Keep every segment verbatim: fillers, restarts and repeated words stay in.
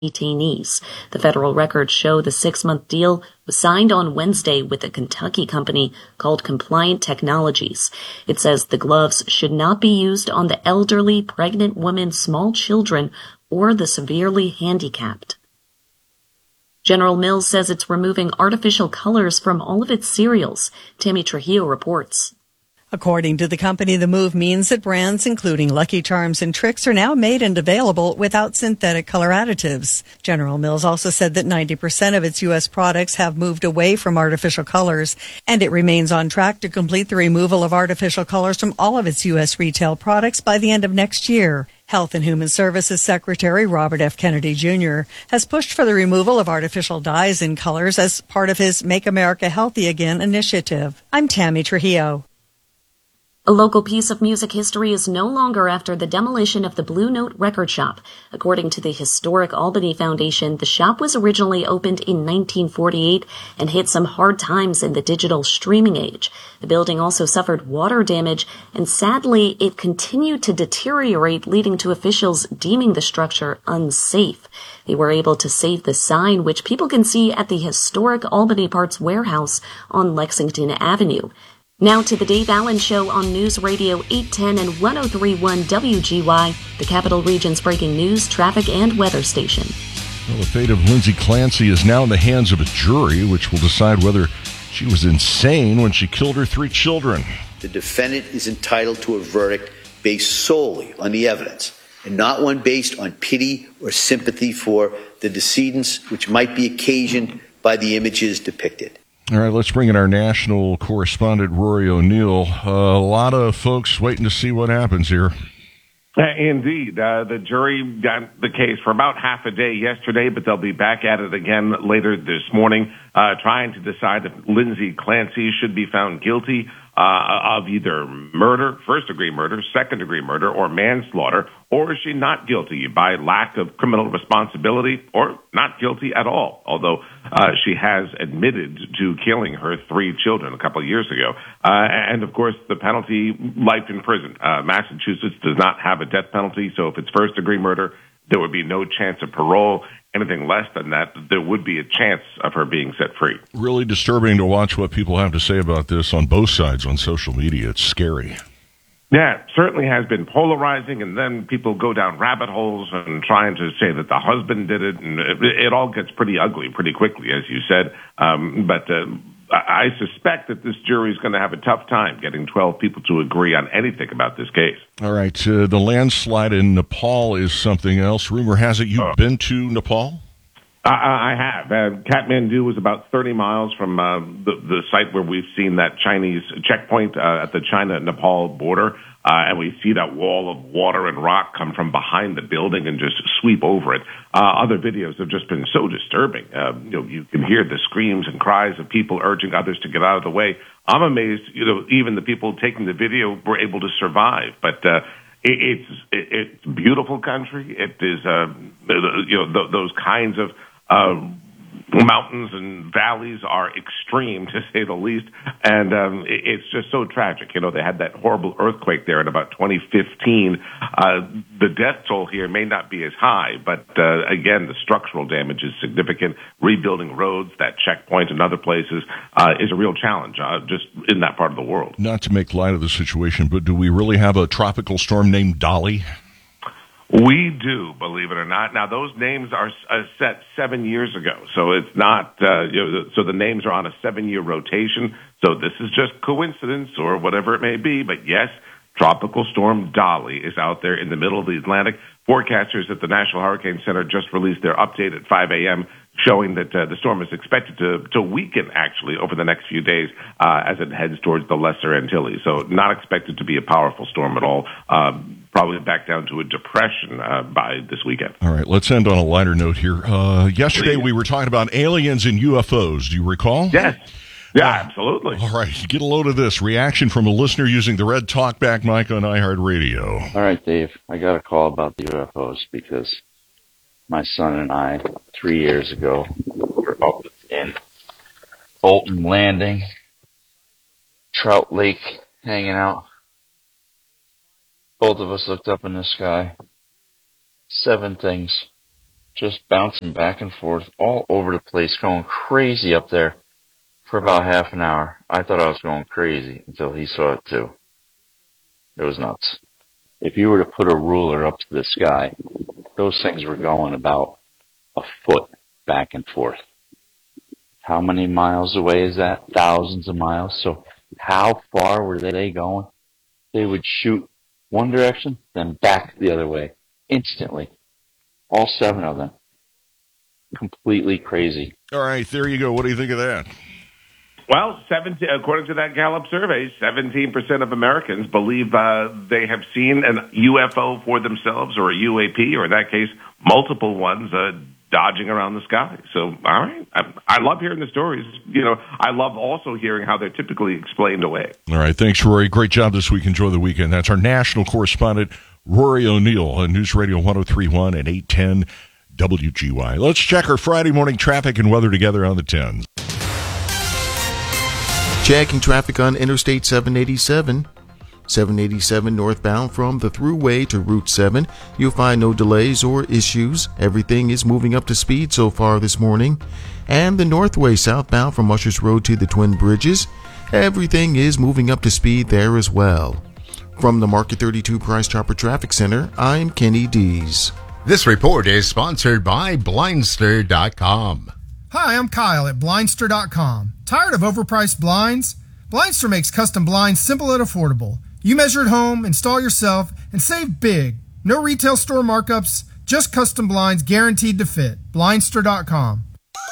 detainees. The federal records show the six-month deal was signed on Wednesday with a Kentucky company called Compliant Technologies. It says the gloves should not be used on the elderly, pregnant women, small children, or the severely handicapped. General Mills says it's removing artificial colors from all of its cereals. Tammy Trujillo reports. According to the company, the move means that brands including Lucky Charms and Trix are now made and available without synthetic color additives. General Mills also said that ninety percent of its U S products have moved away from artificial colors, and it remains on track to complete the removal of artificial colors from all of its U S retail products by the end of next year. Health and Human Services Secretary Robert F. Kennedy Junior has pushed for the removal of artificial dyes and colors as part of his Make America Healthy Again initiative. I'm Tammy Trujillo. A local piece of music history is no longer after the demolition of the Blue Note record shop. According to the Historic Albany Foundation, the shop was originally opened in nineteen forty-eight and hit some hard times in the digital streaming age. The building also suffered water damage, and sadly, it continued to deteriorate, leading to officials deeming the structure unsafe. They were able to save the sign, which people can see at the Historic Albany Parts Warehouse on Lexington Avenue. Now to the Dave Allen Show on News Radio eight ten and ten thirty-one W G Y, the Capital Region's breaking news, traffic, and weather station. Well, the fate of Lindsay Clancy is now in the hands of a jury, which will decide whether she was insane when she killed her three children. The defendant is entitled to a verdict based solely on the evidence, and not one based on pity or sympathy for the decedents, which might be occasioned by the images depicted. All right, let's bring in our national correspondent, Rory O'Neill. Uh, a lot of folks waiting to see what happens here. Uh, indeed. Uh, the jury got the case for about half a day yesterday, but they'll be back at it again later this morning, uh, trying to decide if Lindsay Clancy should be found guilty uh, of either murder, first-degree murder, second-degree murder, or manslaughter, or is she not guilty by lack of criminal responsibility, or not guilty at all, although uh, she has admitted to killing her three children a couple of years ago. Uh, and, of course, the penalty, life in prison. Uh, Massachusetts does not have a death penalty, so if it's first-degree murder, there would be no chance of parole. Anything less than that, there would be a chance of her being set free. Really disturbing to watch what people have to say about this on both sides on social media. It's scary. Yeah, it certainly has been polarizing, and then people go down rabbit holes and trying to say that the husband did it, and it, it all gets pretty ugly pretty quickly, as you said. Um, but uh, I suspect that this jury is going to have a tough time getting twelve people to agree on anything about this case. All right, uh, the landslide in Nepal is something else. Rumor has it you've oh. been to Nepal? I, I have. Uh, Kathmandu was about thirty miles from uh, the, the site where we've seen that Chinese checkpoint uh, at the China-Nepal border, uh, and we see that wall of water and rock come from behind the building and just sweep over it. Uh, other videos have just been so disturbing. Uh, you know, you can hear the screams and cries of people urging others to get out of the way. I'm amazed, you know, even the people taking the video were able to survive, but uh, it, it's it, it's beautiful country. It is, uh, you know, th- those kinds of Uh, mountains and valleys are extreme, to say the least, and um, it, it's just so tragic. You know, they had that horrible earthquake there in about twenty fifteen. Uh, the death toll here may not be as high, but uh, again, the structural damage is significant. Rebuilding roads, that checkpoint, and other places uh, is a real challenge uh, just in that part of the world. Not to make light of the situation, but do we really have a tropical storm named Dolly? We do, believe it or not. Now, those names are uh, set seven years ago, so it's not, uh, you know, so the names are on a seven-year rotation, so this is just coincidence or whatever it may be, but yes, Tropical Storm Dolly is out there in the middle of the Atlantic. Forecasters at the National Hurricane Center just released their update at five a.m., showing that uh, the storm is expected to, to weaken, actually, over the next few days uh, as it heads towards the Lesser Antilles. So not expected to be a powerful storm at all. Um, probably back down to a depression uh, by this weekend. All right, let's end on a lighter note here. Uh, yesterday Please. we were talking about aliens and U F Os. Do you recall? Yes. Yeah, absolutely. All right, get a load of this. Reaction from a listener using the red talkback mic on iHeartRadio. All right, Dave, I got a call about the U F Os because my son and I, three years ago, were up in Bolton Landing, Trout Lake, hanging out. Both of us looked up in the sky. Seven things just bouncing back and forth all over the place, going crazy up there for about half an hour. I thought I was going crazy until he saw it too. It was nuts. If you were to put a ruler up to the sky, those things were going about a foot back and forth. How many miles away is that? Thousands of miles. So how far were they going? They would shoot one direction, then back the other way, instantly. All seven of them. Completely crazy. All right, there you go. What do you think of that? Well, seventeen, according to that Gallup survey, seventeen percent of Americans believe uh, they have seen a U F O for themselves, or a U A P, or in that case, multiple ones uh, dodging around the sky. So, all right. I, I love hearing the stories. You know, I love also hearing how they're typically explained away. All right. Thanks, Rory. Great job this week. Enjoy the weekend. That's our national correspondent, Rory O'Neill, on News Radio one oh three point one and eight ten W G Y. Let's check our Friday morning traffic and weather together on the tens. Checking traffic on Interstate seven eighty-seven. seven eighty-seven northbound from the Thruway to Route seven. You'll find no delays or issues. Everything is moving up to speed so far this morning. And the Northway southbound from Ushers Road to the Twin Bridges. Everything is moving up to speed there as well. From the Market thirty-two Price Chopper Traffic Center, I'm Kenny Dees. This report is sponsored by Blindster dot com. Hi, I'm Kyle at Blindster dot com. Tired of overpriced blinds? Blindster makes custom blinds simple and affordable. You measure at home, install yourself, and save big. No retail store markups, just custom blinds guaranteed to fit. Blindster dot com.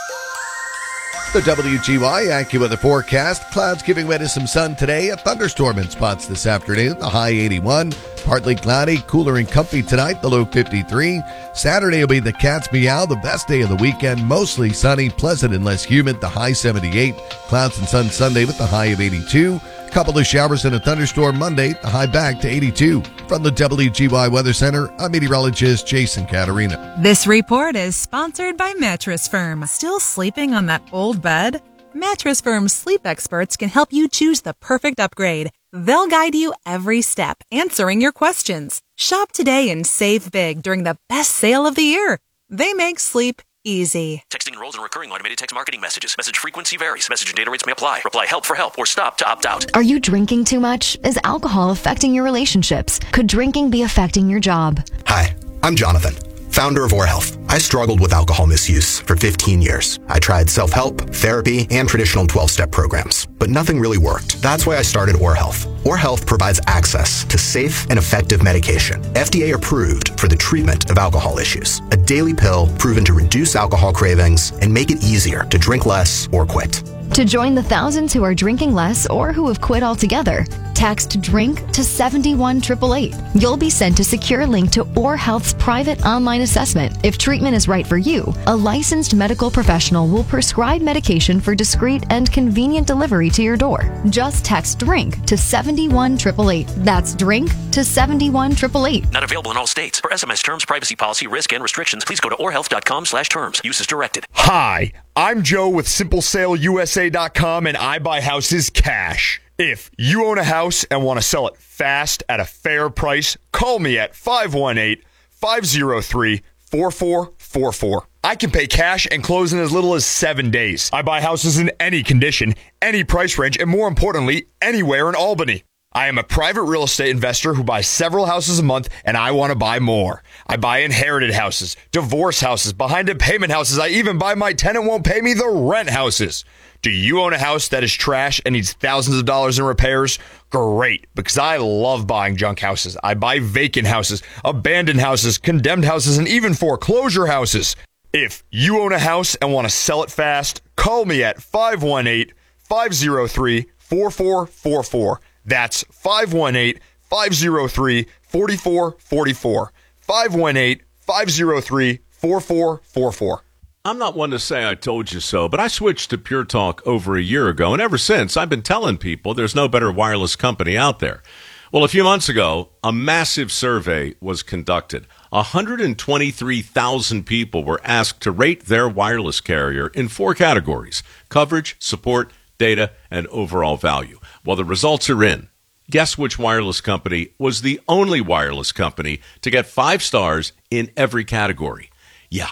The W G Y AccuWeather forecast. Clouds giving way to some sun today. A thunderstorm in spots this afternoon. The high eighty-one. Partly cloudy, cooler and comfy tonight. The low fifty-three. Saturday will be the cat's meow. The best day of the weekend. Mostly sunny, pleasant and less humid. The high seventy-eight. Clouds and sun Sunday with the high of eighty-two. Couple of showers and a thunderstorm Monday. The high back to eighty-two. From the W G Y Weather Center, I'm meteorologist Jason Caterina. This report is sponsored by Mattress Firm. Still sleeping on that old bed? Mattress Firm's sleep experts can help you choose the perfect upgrade. They'll guide you every step, answering your questions. Shop today and save big during the best sale of the year. They make sleep easy. Texting enrolls in recurring automated text marketing messages. Message frequency varies. Message and data rates may apply. Reply help for help or stop to opt out. Are you drinking too much? Is alcohol affecting your relationships? Could drinking be affecting your job? Hi, I'm Jonathan, founder of OrHealth. I struggled with alcohol misuse for fifteen years. I tried self-help, therapy, and traditional twelve-step programs, but nothing really worked. That's why I started OrHealth. OrHealth provides access to safe and effective medication, F D A approved for the treatment of alcohol issues. A daily pill proven to reduce alcohol cravings and make it easier to drink less or quit. To join the thousands who are drinking less or who have quit altogether, text DRINK to seven one eight eight eight. You'll be sent a secure link to OrHealth's private online assessment. If treatment is right for you, a licensed medical professional will prescribe medication for discreet and convenient delivery to your door. Just text DRINK to seven one eight eight eight. That's DRINK to seven one eight eight eight. Not available in all states. For S M S terms, privacy policy, risk, and restrictions, please go to orhealth dot com slash terms. Use as directed. Hi, I'm Joe with Simple Sale U S A dot com, and I buy houses cash. If you own a house and want to sell it fast at a fair price, call me at five one eight, five zero three, four four four four. I can pay cash and close in as little as seven days. I buy houses in any condition, any price range, and more importantly, anywhere in Albany. I am a private real estate investor who buys several houses a month, and I want to buy more. I buy inherited houses, divorce houses, behind-in-payment houses. I even buy my tenant won't pay me the rent houses. Do you own a house that is trash and needs thousands of dollars in repairs? Great, because I love buying junk houses. I buy vacant houses, abandoned houses, condemned houses, and even foreclosure houses. If you own a house and want to sell it fast, call me at five one eight, five zero three, four four four four. That's five one eight, five zero three, four four four four. five one eight, five zero three, four four four four. I'm not one to say I told you so, but I switched to Pure Talk over a year ago, and ever since, I've been telling people there's no better wireless company out there. Well, a few months ago, a massive survey was conducted. one hundred twenty-three thousand people were asked to rate their wireless carrier in four categories: coverage, support, data, and overall value. Well, the results are in. Guess which wireless company was the only wireless company to get five stars in every category? Yeah,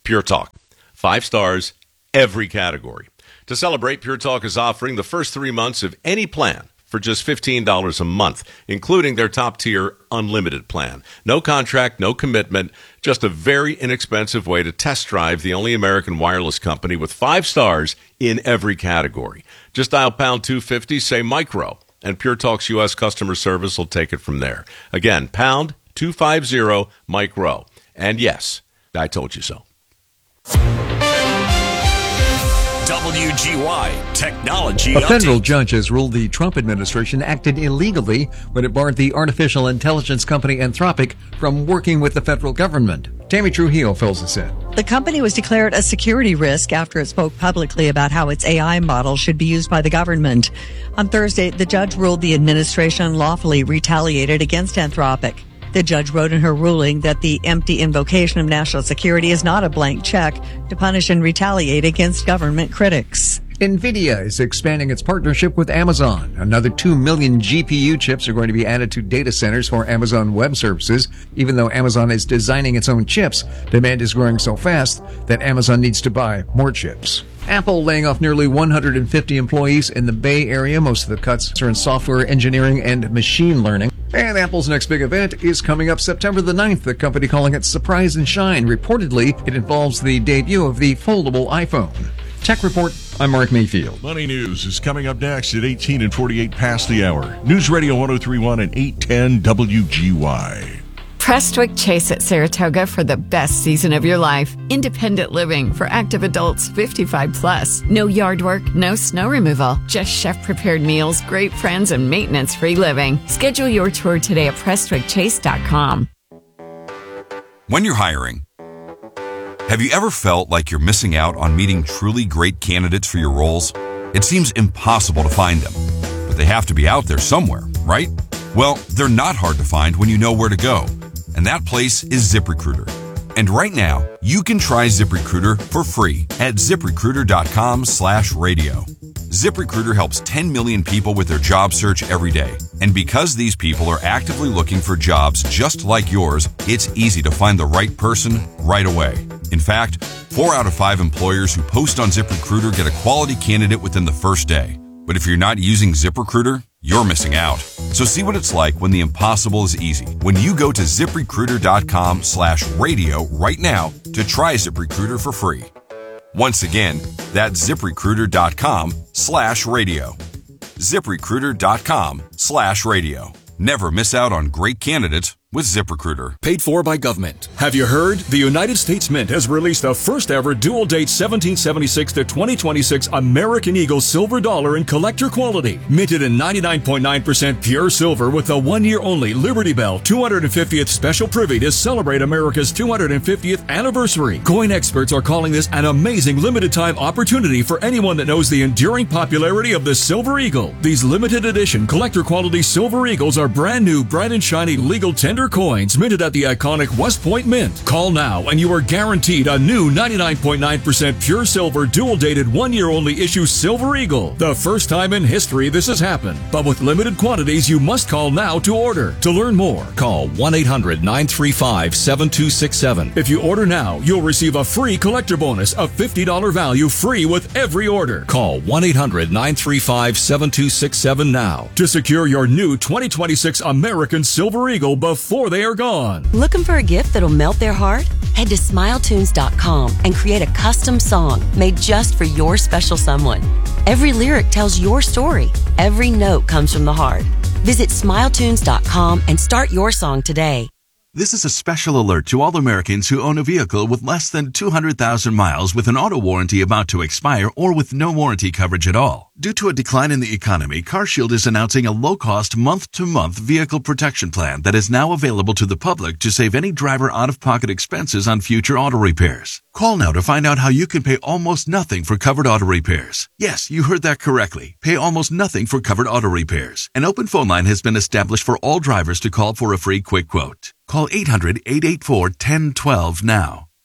Pure Talk. Five stars, every category. To celebrate, Pure Talk is offering the first three months of any plan for just fifteen dollars a month, including their top-tier unlimited plan. No contract, no commitment, just a very inexpensive way to test drive the only American wireless company with five stars in every category. Just dial pound two fifty, say micro, and Pure Talk's U S customer service will take it from there. Again, pound two fifty, micro. And yes, I told you so. W G Y Technology A federal Update. judge has ruled the Trump administration acted illegally when it barred the artificial intelligence company Anthropic from working with the federal government. Tammy Trujillo fills us in. The company was declared a security risk after it spoke publicly about how its A I model should be used by the government. On Thursday, the judge ruled the administration lawfully retaliated against Anthropic. The judge wrote in her ruling that the empty invocation of national security is not a blank check to punish and retaliate against government critics. NVIDIA is expanding its partnership with Amazon. Another two million G P U chips are going to be added to data centers for Amazon Web Services. Even though Amazon is designing its own chips, demand is growing so fast that Amazon needs to buy more chips. Apple laying off nearly one hundred fifty employees in the Bay Area. Most of the cuts are in software engineering and machine learning. And Apple's next big event is coming up September the ninth, the company calling it Surprise and Shine. Reportedly, it involves the debut of the foldable iPhone. Tech Report, I'm Mark Mayfield. Money News is coming up next at eighteen and forty-eight past the hour. News Radio one oh three point one and eight ten W G Y. Prestwick Chase at Saratoga for the best season of your life. Independent living for active adults fifty-five plus. No yard work, no snow removal. Just chef-prepared meals, great friends, and maintenance-free living. Schedule your tour today at prestwick chase dot com. When you're hiring, have you ever felt like you're missing out on meeting truly great candidates for your roles? It seems impossible to find them, but they have to be out there somewhere, right? Well, they're not hard to find when you know where to go. And that place is ZipRecruiter. And right now, you can try ZipRecruiter for free at ZipRecruiter.com slash radio. ZipRecruiter helps ten million people with their job search every day. And because these people are actively looking for jobs just like yours, it's easy to find the right person right away. In fact, four out of five employers who post on ZipRecruiter get a quality candidate within the first day. But if you're not using ZipRecruiter, you're missing out. So see what it's like when the impossible is easy. When you go to ZipRecruiter.com slash radio right now to try ZipRecruiter for free. Once again, that's ZipRecruiter.com slash radio. ZipRecruiter.com slash radio. Never miss out on great candidates with ZipRecruiter. Paid for by government. Have you heard? The United States Mint has released the first ever dual date seventeen seventy-six to twenty twenty-six American Eagle silver dollar in collector quality. Minted in ninety-nine point nine percent pure silver with a one year only Liberty Bell two hundred fiftieth special privy to celebrate America's two hundred fiftieth anniversary. Coin experts are calling this an amazing limited time opportunity for anyone that knows the enduring popularity of the Silver Eagle. These limited edition collector quality Silver Eagles are brand new, bright and shiny legal tender coins minted at the iconic West Point Mint. Call now and you are guaranteed a new ninety-nine point nine percent pure silver dual dated one year only issue Silver Eagle. The first time in history this has happened. But with limited quantities, you must call now to order. To learn more, call one eight hundred nine three five seven two six seven. If you order now, you'll receive a free collector bonus of fifty dollars value free with every order. Call one eight hundred nine three five seven two six seven now to secure your new twenty twenty-six American Silver Eagle before they are gone. Looking for a gift that'll melt their heart? Head to smile tunes dot com and create a custom song made just for your special someone. Every lyric tells your story. Every note comes from the heart. Visit smile tunes dot com and start your song today. This is a special alert to all Americans who own a vehicle with less than two hundred thousand miles with an auto warranty about to expire or with no warranty coverage at all. Due to a decline in the economy, CarShield is announcing a low-cost month-to-month vehicle protection plan that is now available to the public to save any driver out-of-pocket expenses on future auto repairs. Call now to find out how you can pay almost nothing for covered auto repairs. Yes, you heard that correctly. Pay almost nothing for covered auto repairs. An open phone line has been established for all drivers to call for a free quick quote. Call eight hundred eight eight four one zero one two now.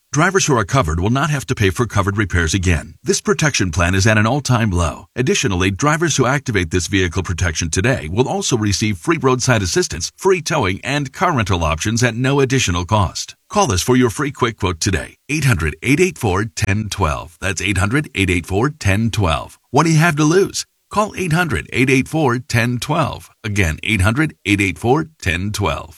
Drivers who are covered will not have to pay for covered repairs again. This protection plan is at an all-time low. Additionally, drivers who activate this vehicle protection today will also receive free roadside assistance, free towing, and car rental options at no additional cost. Call us for your free quick quote today. eight hundred, eight eight four, one zero one two. That's eight hundred, eight eight four, one zero one two. What do you have to lose? Call eight hundred, eight eight four, one zero one two. Again, eight hundred, eight eight four, one zero one two.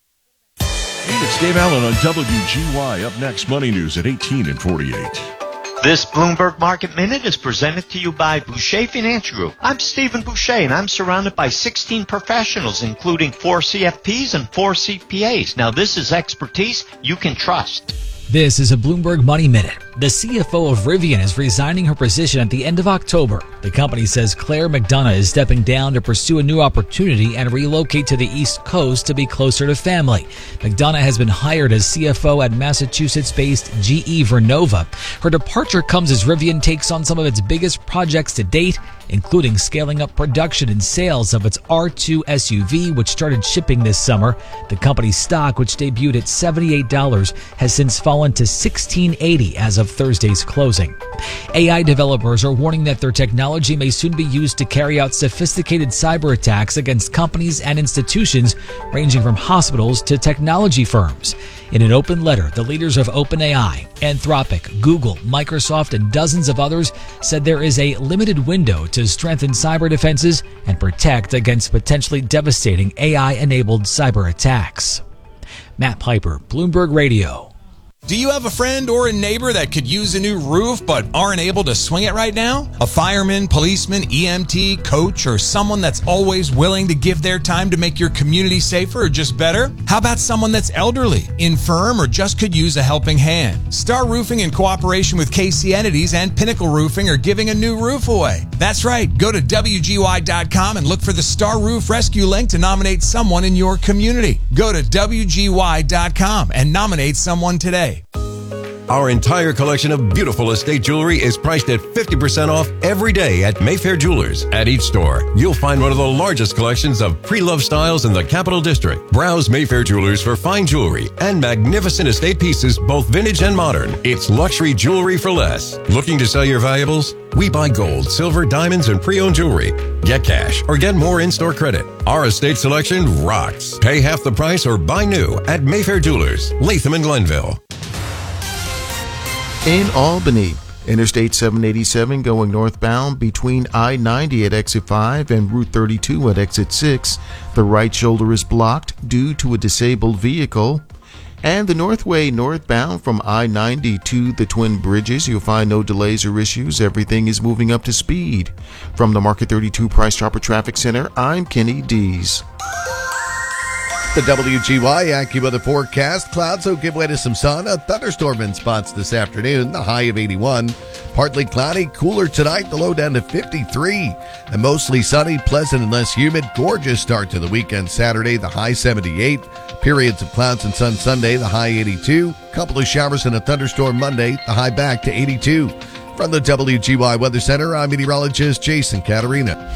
Hey, it's Dave Allen on W G Y. Up next, Money News at eighteen and forty-eight. This Bloomberg Market Minute is presented to you by Boucher Financial Group. I'm Stephen Boucher, and I'm surrounded by sixteen professionals, including four C F Ps and four C P As. Now, this is expertise you can trust. This is a Bloomberg Money Minute. The C F O of Rivian is resigning her position at the end of October. The company says Claire McDonough is stepping down to pursue a new opportunity and relocate to the East Coast to be closer to family. McDonough has been hired as C F O at Massachusetts-based G E Vernova. Her departure comes as Rivian takes on some of its biggest projects to date, including scaling up production and sales of its R two S U V, which started shipping this summer. The company's stock, which debuted at seventy-eight dollars, has since fallen to sixteen eighty as of Thursday's closing. A I developers are warning that their technology may soon be used to carry out sophisticated cyber attacks against companies and institutions ranging from hospitals to technology firms. In an open letter, the leaders of OpenAI, Anthropic, Google, Microsoft, and dozens of others said there is a limited window to strengthen cyber defenses and protect against potentially devastating A I-enabled cyber attacks. Matt Piper, Bloomberg Radio. Do you have a friend or a neighbor that could use a new roof but aren't able to swing it right now? A fireman, policeman, E M T, coach, or someone that's always willing to give their time to make your community safer or just better? How about someone that's elderly, infirm, or just could use a helping hand? Star Roofing, in cooperation with K C Entities and Pinnacle Roofing, are giving a new roof away. That's right. Go to W G Y dot com and look for the Star Roof Rescue link to nominate someone in your community. Go to W G Y dot com and nominate someone today. Our entire collection of beautiful estate jewelry is priced at fifty percent off every day at Mayfair Jewelers. At each store, you'll find one of the largest collections of pre-loved styles in the Capital District. Browse Mayfair Jewelers for fine jewelry and magnificent estate pieces, both vintage and modern. It's luxury jewelry for less. Looking to sell your valuables? We buy gold, silver, diamonds, and pre-owned jewelry. Get cash or get more in-store credit. Our estate selection rocks. Pay half the price or buy new at Mayfair Jewelers, Latham and Glenville. In Albany, Interstate seven eighty-seven going northbound between I ninety at exit five and Route thirty-two at exit six. The right shoulder is blocked due to a disabled vehicle. And the Northway northbound from I ninety to the Twin Bridges, you'll find no delays or issues. Everything is moving up to speed. From the Market thirty-two Price Chopper Traffic Center, I'm Kenny Dees. The W G Y AccuWeather forecast. Clouds will give way to some sun. A thunderstorm in spots this afternoon. The high of eighty-one. Partly cloudy. Cooler tonight. The low down to fifty-three. And mostly sunny, pleasant and less humid. Gorgeous start to the weekend Saturday. The high seventy-eight. Periods of clouds and sun Sunday. The high eighty-two. Couple of showers and a thunderstorm Monday. The high back to eighty-two. From the W G Y Weather Center, I'm meteorologist Jason Caterina.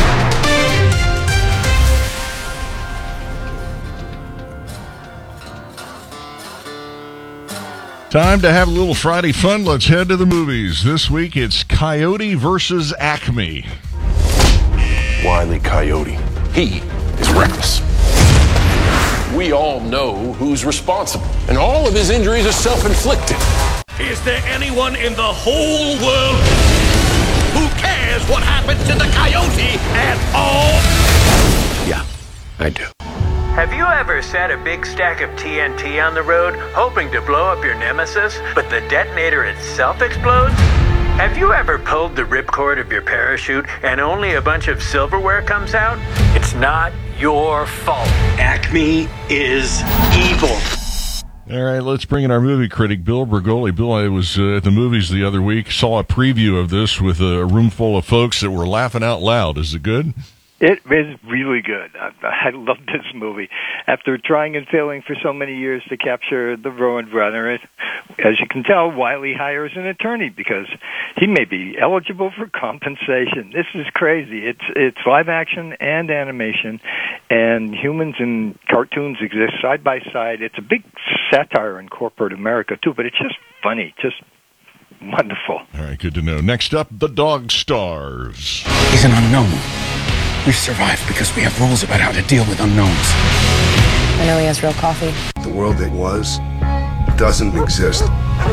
Time to have a little Friday fun. Let's head to the movies. This week it's Coyote versus Acme. Wile E. Coyote. He is reckless. We all know who's responsible, and all of his injuries are self-inflicted. Is there anyone in the whole world who cares what happened to the coyote at all? Yeah, I do. Have you ever set a big stack of T N T on the road, hoping to blow up your nemesis, but the detonator itself explodes? Have you ever pulled the ripcord of your parachute and only a bunch of silverware comes out? It's not your fault. Acme is evil. All right, let's bring in our movie critic, Bill Bergoli. Bill, I was uh, at the movies the other week, saw a preview of this with a room full of folks that were laughing out loud. Is it good? It is really good. I, I love this movie. After trying and failing for so many years to capture the Road Runner, it, as you can tell, Wiley hires an attorney because he may be eligible for compensation. This is crazy. It's it's live action and animation, and humans and cartoons exist side by side. It's a big satire on corporate America, too, but it's just funny, just wonderful. All right, good to know. Next up, the Dog Stars. He's an unknown. We've survived because we have rules about how to deal with unknowns. I know he has real coffee. The world that was doesn't exist.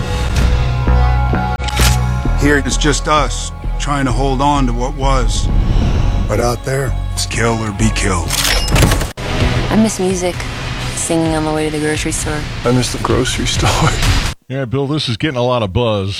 Here it's just us, trying to hold on to what was. But out there, it's kill or be killed. I miss music, singing on the way to the grocery store. I miss the grocery store. Yeah, Bill, this is getting a lot of buzz.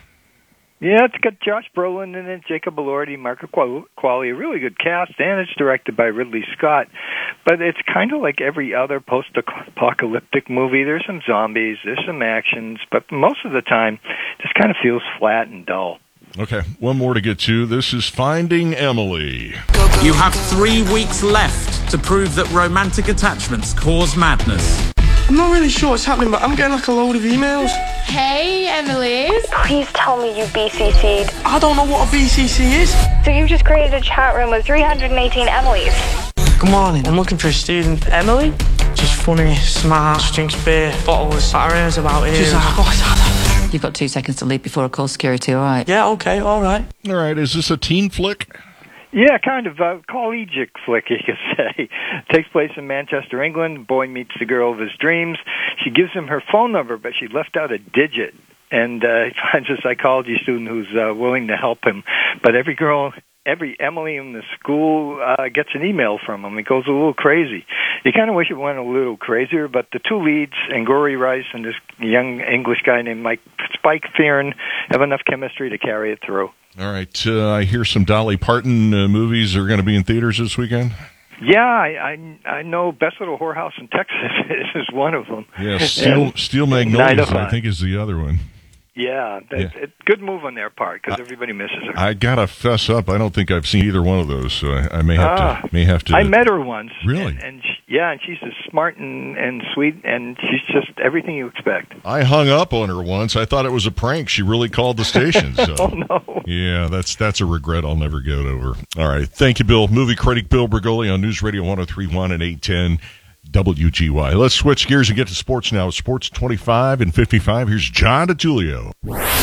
Yeah, it's got Josh Brolin in it, Jacob Elordi, Marco Qualley, a really good cast, and it's directed by Ridley Scott. But it's kind of like every other post-apocalyptic movie. There's some zombies, there's some actions, but most of the time, it just kind of feels flat and dull. Okay, one more to get to. This is Finding Emily. You have three weeks left to prove that romantic attachments cause madness. I'm not really sure what's happening, but I'm getting like a load of emails. Hey, Emily. Please tell me you B C C'd. I don't know what a B C C is. So you just created a chat room with three hundred eighteen Emilys. Good morning. I'm looking for a student. Emily? Just funny, smart, drinks beer, bottles, satires about it. She's like, what's that? You've got two seconds to leave before I call security, all right? Yeah, okay, all right. All right, is this a teen flick? Yeah, kind of a collegiate flick, you could say. Takes place in Manchester, England. Boy meets the girl of his dreams. She gives him her phone number, but she left out a digit. And uh, he finds a psychology student who's uh, willing to help him. But every girl, every Emily in the school uh, gets an email from him. It goes a little crazy. You kind of wish it went a little crazier, but the two leads, Angourie Rice and this young English guy named Mike Spike Fearon, have enough chemistry to carry it through. All right, uh, I hear some Dolly Parton uh, movies are going to be in theaters this weekend. Yeah, I, I I know Best Little Whorehouse in Texas is one of them. Yeah, Steel, Steel Magnolias, I think, is the other one. Yeah, that, Yeah. It, good move on their part because everybody misses her. I gotta fess up, I don't think I've seen either one of those, so I, I may have Ah, to. May have to. I met her once. Really? And, and she, yeah, and she's as smart and, and sweet, and she's just everything you expect. I hung up on her once. I thought it was a prank. She really called the station. So. Oh no! Yeah, that's that's a regret I'll never get over. All right, thank you, Bill. Movie critic Bill Bergoli on News Radio one oh three point one and eight ten W G Y. Let's switch gears and get to sports now. Sports twenty-five and fifty-five. Here's John DiTullio.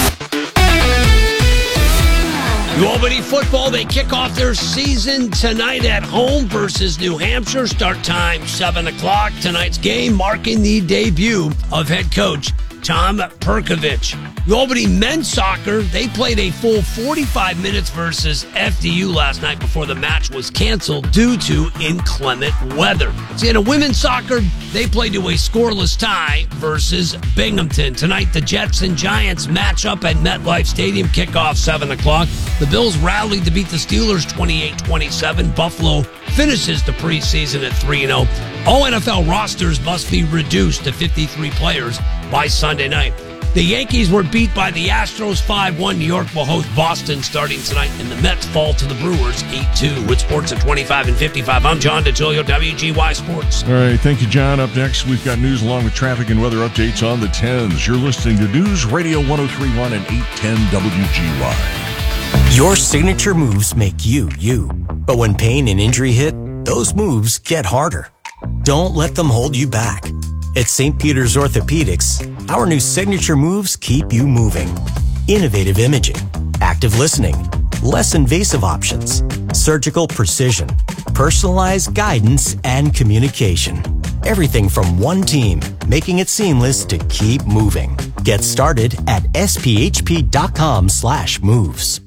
Albany football, they kick off their season tonight at home versus New Hampshire. Start time seven o'clock. Tonight's game marking the debut of head coach Tom Perkovich. The Albany men's soccer, they played a full forty-five minutes versus F D U last night before the match was canceled due to inclement weather. See, in a women's soccer, they played to a scoreless tie versus Binghamton. Tonight, the Jets and Giants match up at MetLife Stadium, kickoff seven o'clock. The Bills rallied to beat the Steelers twenty-eight twenty-seven. Buffalo finishes the preseason at three and oh. All N F L rosters must be reduced to fifty-three players by Sunday night. The Yankees were beat by the Astros five one. New York will host Boston starting tonight, and the Mets fall to the Brewers eight two. With sports at twenty-five and fifty-five, I'm John DiTullio, W G Y Sports. All right, thank you, John. Up next, we've got news along with traffic and weather updates on the tens. You're listening to News Radio one oh three point one and eight ten W G Y. Your signature moves make you, you. But when pain and injury hit, those moves get harder. Don't let them hold you back. At Saint Peter's Orthopedics, our new signature moves keep you moving. Innovative imaging, active listening, less invasive options, surgical precision, personalized guidance, and communication. Everything from one team, making it seamless to keep moving. Get started at sphp.com slash moves.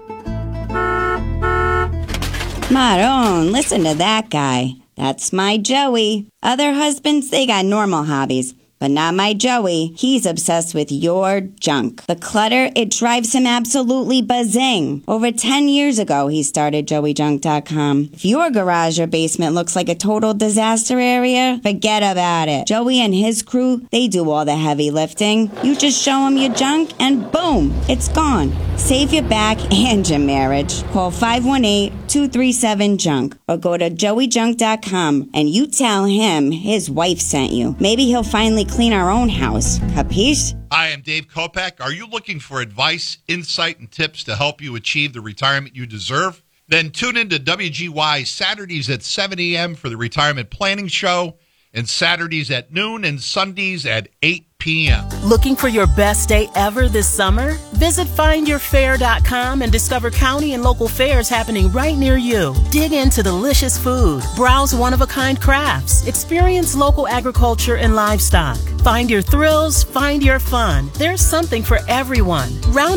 Maron, listen to that guy. That's my Joey. Other husbands, they got normal hobbies. But not my Joey. He's obsessed with your junk. The clutter, it drives him absolutely buzzing. Over ten years ago, he started joey junk dot com. If your garage or basement looks like a total disaster area, forget about it. Joey and his crew, they do all the heavy lifting. You just show them your junk and boom, it's gone. Save your back and your marriage. Call five one eight, two three seven, junk or go to joey junk dot com and you tell him his wife sent you. Maybe he'll finally clean our own house. Capiche? Hi, I'm Dave Kopak. Are you looking for advice, insight, and tips to help you achieve the retirement you deserve? Then tune in to W G Y Saturdays at seven a.m. for the Retirement Planning Show, and Saturdays at noon and Sundays at eight p.m. Looking for your best day ever this summer? Visit find your fair dot com and discover county and local fairs happening right near you. Dig into delicious food, browse one-of-a-kind crafts, experience local agriculture and livestock. Find your thrills, find your fun. There's something for everyone. Round